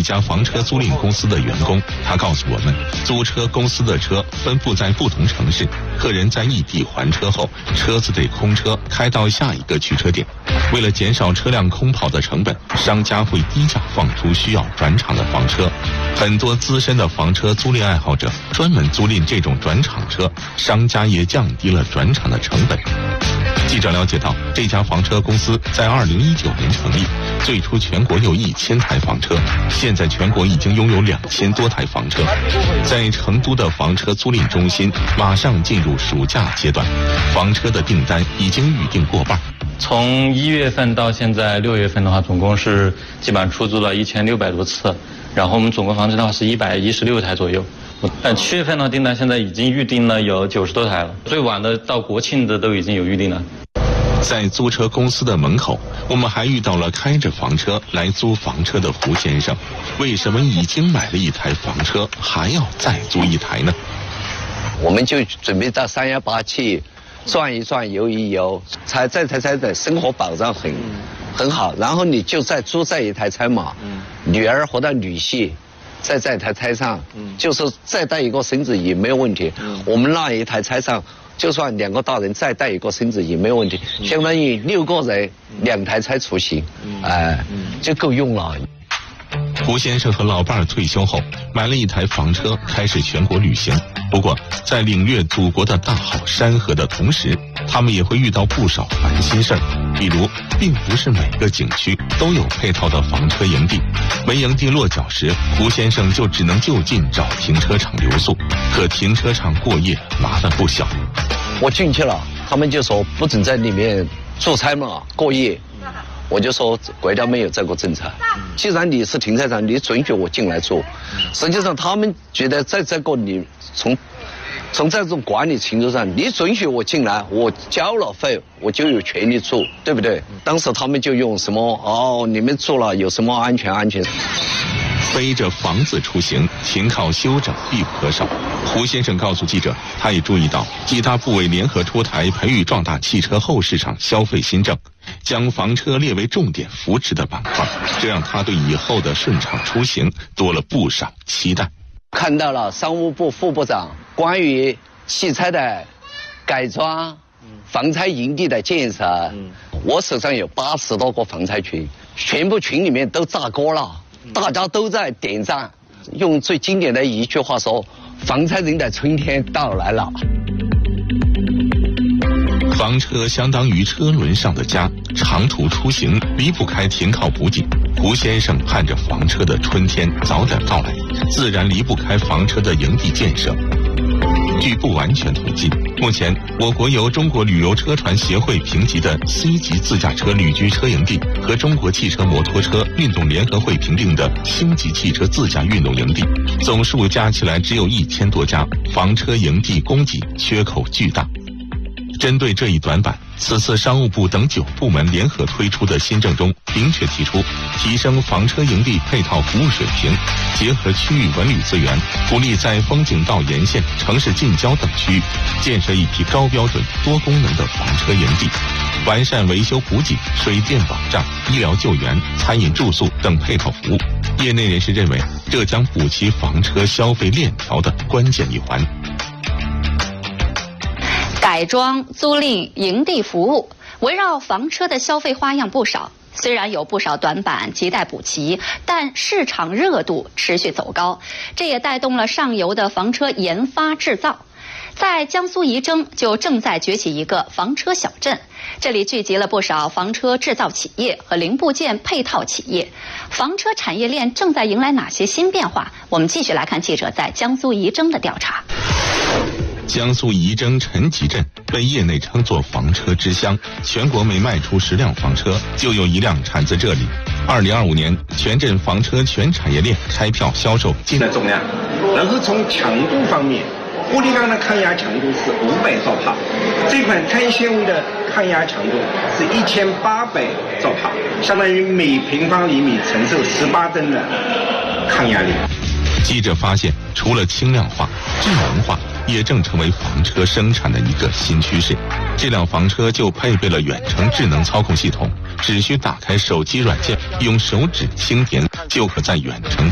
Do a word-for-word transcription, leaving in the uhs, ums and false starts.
家房车租赁公司的员工，他告诉我们，租车公司的车分布在不同城市，客人在异地还车后，车子得空车开到下一个取车点。为了减少车辆空跑的成本，商家会低价放出需要转场的房车。很多资深的房车租赁爱好者专门租赁这种转场车，商家也降低了转场的成本。记者了解到，这家房车公司在二零一九年成立，最初全国有一千台房车，现在全国已经拥有两千多台房车。在成都的房车租赁中心马上进入暑假阶段，房车的订单已经预定过半。 从一月份到现在六月份的话，总共是基本上出租了一千六百多次，然后我们总共房车的话是一百一十六台左右。呃，七月份的订单现在已经预定了有九十多台了，最晚的到国庆的都已经有预定了。 在租车公司的门口，我们还遇到了开着房车来租房车的胡先生。为什么已经买了一台房车，还要再租一台呢？ 我们就准备到三幺八去转一转、游一游，才这台车的生活保障很、嗯、很好。然后你就再租这一台车嘛，嗯、女儿或者女婿在这台车上，嗯、就是再带一个孙子也没有问题。嗯、我们那一台车上，就算两个大人再带一个孙子也没有问题，嗯、相当于六个人、嗯、两台车出行，哎、嗯呃嗯，就够用了。 胡先生和老伴儿退休后买了一台房车，开始全国旅行。不过，在领略祖国的大好山河的同时，他们也会遇到不少烦心事儿。比如，并不是每个景区都有配套的房车营地，没营地落脚时，胡先生就只能就近找停车场留宿。可停车场过夜麻烦不小。 我进去了，他们就说不准在里面出差嘛，过夜。我就说国家没有这个政策，既然你是停车场，你准许我进来住。实际上他们觉得在这个你从从这种管理程度上，你准许我进来，我交了费，我就有权利住，对不对？当时他们就用什么哦，你们住了有什么安全安全。 背着房子出行，停靠休整必不可少。胡先生告诉记者，他也注意到几大部委联合出台培育壮大汽车后市场消费新政，将房车列为重点扶持的板块，这让他对以后的顺畅出行多了不少期待。 看到了商务部副部长关于汽车的改装、房车营地的建设，我手上有八十多个房车群，全部群里面都炸锅了。大家都在点赞，用最经典的一句话说：“房车人的春天到来了。” 房车相当于车轮上的家，长途出行离不开停靠补给。胡先生盼着房车的春天早点到来，自然离不开房车的营地建设。据不完全统计，目前我国由中国旅游车船协会评级的 C 级自驾车旅居车营地和中国汽车摩托车运动联合会评定的星级汽车自驾运动营地，总数加起来只有一千多家，房车营地供给缺口巨大。针对这一短板，此次商务部等九部门联合推出的新政中明确提出，提升房车营地配套服务水平，结合区域文旅资源，鼓励在风景道沿线、城市近郊等区域建设一批高标准多功能的房车营地，完善维修补给、水电保障、医疗救援、餐饮住宿等配套服务。业内人士认为，这将补齐房车消费链条的关键一环。 改装、租赁、营地服务，围绕房车的消费花样不少。虽然有不少短板亟待补齐，但市场热度持续走高，这也带动了上游的房车研发制造。在江苏仪征就正在崛起一个房车小镇，这里聚集了不少房车制造企业和零部件配套企业。房车产业链正在迎来哪些新变化？我们继续来看记者在江苏仪征的调查。 江苏仪征陈集镇被业内称作房车之乡，全国每卖出十辆房车，就有一辆产自这里。二零二五年，全镇房车全产业链开票销售近的重量，然后从强度方面，玻璃钢的抗压强度是五百兆帕，这款碳纤维的抗压强度是一千八百兆帕，相当于每平方厘米承受十八吨的抗压力。 记者发现，除了轻量化、智能化，也正成为房车生产的一个新趋势。这辆房车就配备了远程智能操控系统，只需打开手机软件，用手指轻点就可在远程